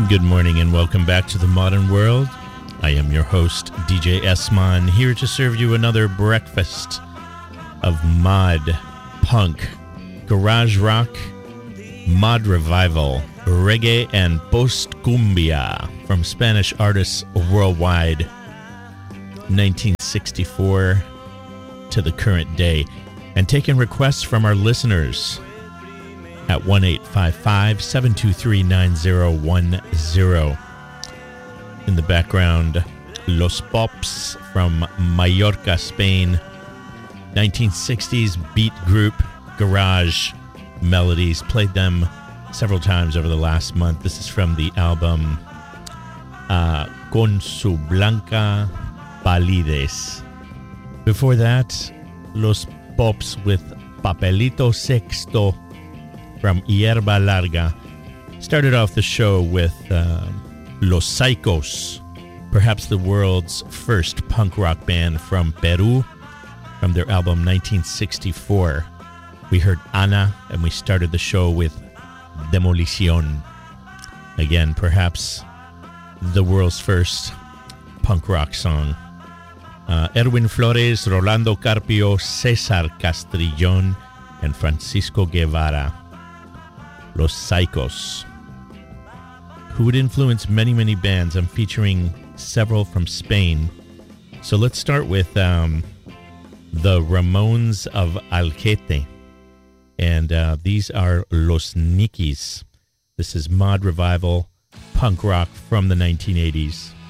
Good morning and welcome back to the Modern World. I am your host, DJ Esman, here to serve you another breakfast of mod, punk, garage rock, mod revival, reggae, and post-cumbia from Spanish artists worldwide, 1964 to the current day, and taking requests from our listeners at 1-855-723-9010. In the background, Los Pops from Mallorca, Spain. 1960s beat group, garage melodies. Played them several times over the last month. This is from the album Con su blanca palides. Before that, Los Pops with Papelito Sexto from Hierba Larga. Started off the show with Los Psychos, perhaps the world's first punk rock band from Peru, from their album 1964. We heard Ana, and we started the show with Demolición. Again, perhaps the world's first punk rock song. Erwin Flores, Rolando Carpio, César Castrillón, and Francisco Guevara. Los Psychos, who would influence many, many bands. I'm featuring several from Spain. So let's start with the Ramones of Algete. And these are Los Nikis. This is mod revival punk rock from the 1980s.